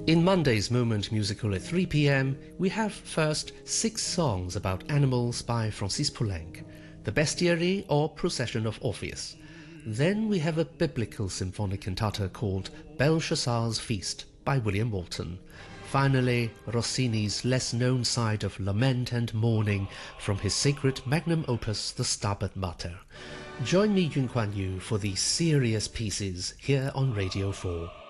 In Monday's Moment Musical at 3 p.m, we have first 6 songs about animals by Francis Poulenc, The Bestiary or Procession of Orpheus. Then we have a biblical symphonic cantata called Belshazzar's Feast by William Walton. Finally, Rossini's less-known side of lament and mourning from his sacred magnum opus, the Stabat Mater. Join me, Yun Kuan Yu, for these serious pieces here on Radio 4.